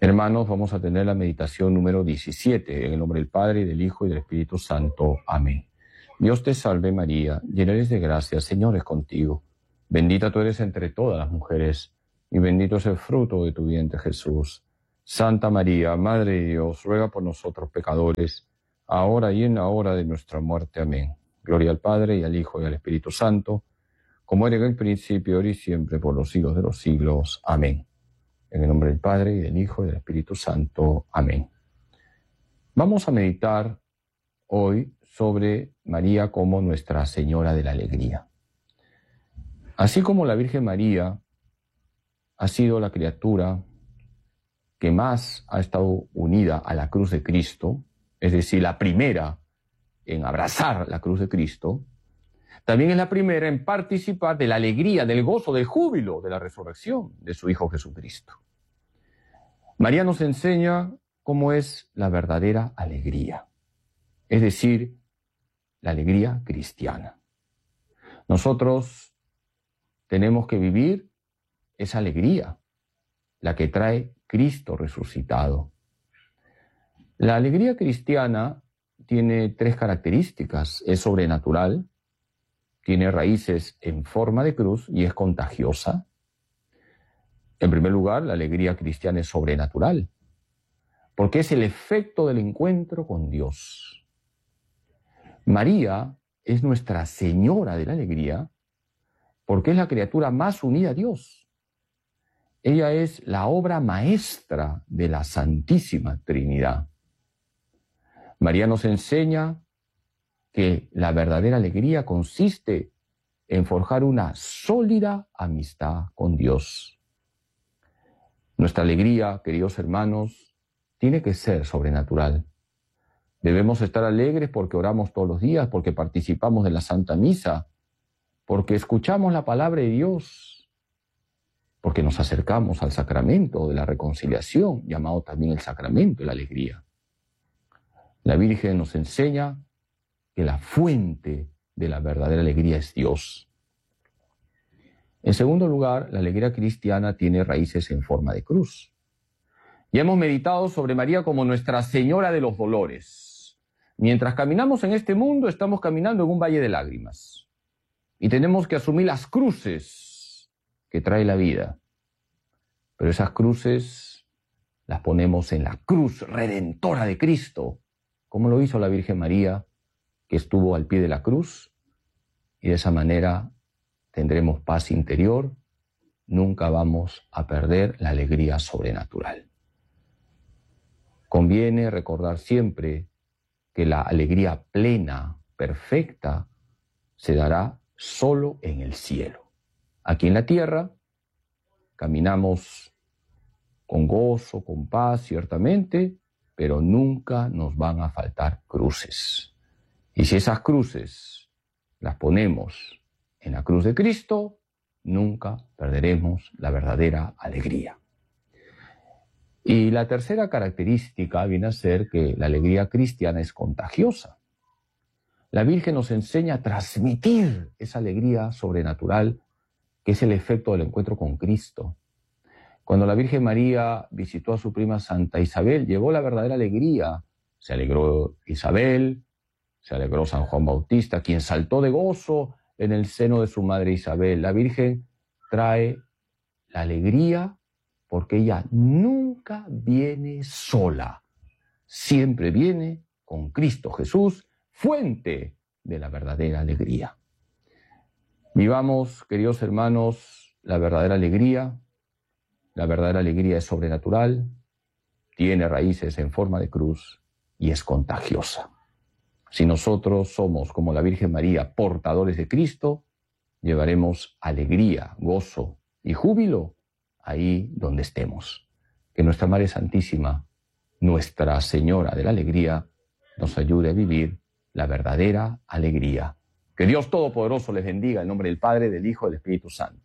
Hermanos, vamos a tener la meditación número 17, en el nombre del Padre, y del Hijo, y del Espíritu Santo. Amén. Dios te salve María, llena eres de gracia, el Señor es contigo. Bendita tú eres entre todas las mujeres, y bendito es el fruto de tu vientre, Jesús. Santa María, Madre de Dios, ruega por nosotros pecadores, ahora y en la hora de nuestra muerte. Amén. Gloria al Padre, y al Hijo, y al Espíritu Santo, como era en el principio, ahora y siempre, por los siglos de los siglos. Amén. En el nombre del Padre, y del Hijo, y del Espíritu Santo. Amén. Vamos a meditar hoy sobre María como Nuestra Señora de la Alegría. Así como la Virgen María ha sido la criatura que más ha estado unida a la cruz de Cristo, es decir, la primera en abrazar la cruz de Cristo, también es la primera en participar de la alegría, del gozo, del júbilo de la resurrección de su Hijo Jesucristo. María nos enseña cómo es la verdadera alegría, es decir, la alegría cristiana. Nosotros tenemos que vivir esa alegría, la que trae Cristo resucitado. La alegría cristiana tiene tres características: es sobrenatural, tiene raíces en forma de cruz y es contagiosa. En primer lugar, la alegría cristiana es sobrenatural, porque es el efecto del encuentro con Dios. María es Nuestra Señora de la Alegría, porque es la criatura más unida a Dios. Ella es la obra maestra de la Santísima Trinidad. María nos enseña que la verdadera alegría consiste en forjar una sólida amistad con Dios. Nuestra alegría, queridos hermanos, tiene que ser sobrenatural. Debemos estar alegres porque oramos todos los días, porque participamos de la Santa Misa, porque escuchamos la palabra de Dios, porque nos acercamos al sacramento de la reconciliación, llamado también el sacramento de la alegría. La Virgen nos enseña que la fuente de la verdadera alegría es Dios. En segundo lugar, la alegría cristiana tiene raíces en forma de cruz. Ya hemos meditado sobre María como Nuestra Señora de los Dolores. Mientras caminamos en este mundo, estamos caminando en un valle de lágrimas. Y tenemos que asumir las cruces que trae la vida. Pero esas cruces las ponemos en la cruz redentora de Cristo, como lo hizo la Virgen María, que estuvo al pie de la cruz, y de esa manera tendremos paz interior, nunca vamos a perder la alegría sobrenatural. Conviene recordar siempre que la alegría plena, perfecta, se dará solo en el cielo. Aquí en la tierra caminamos con gozo, con paz, ciertamente, pero nunca nos van a faltar cruces. Y si esas cruces las ponemos en la cruz de Cristo, nunca perderemos la verdadera alegría. Y la tercera característica viene a ser que la alegría cristiana es contagiosa. La Virgen nos enseña a transmitir esa alegría sobrenatural que es el efecto del encuentro con Cristo. Cuando la Virgen María visitó a su prima Santa Isabel, llevó la verdadera alegría. Se alegró Isabel, se alegró San Juan Bautista, quien saltó de gozo en el seno de su madre Isabel. La Virgen trae la alegría porque ella nunca viene sola. Siempre viene con Cristo Jesús, fuente de la verdadera alegría. Vivamos, queridos hermanos, la verdadera alegría. La verdadera alegría es sobrenatural, tiene raíces en forma de cruz y es contagiosa. Si nosotros somos, como la Virgen María, portadores de Cristo, llevaremos alegría, gozo y júbilo ahí donde estemos. Que nuestra Madre Santísima, Nuestra Señora de la Alegría, nos ayude a vivir la verdadera alegría. Que Dios Todopoderoso les bendiga en nombre del Padre, del Hijo y del Espíritu Santo.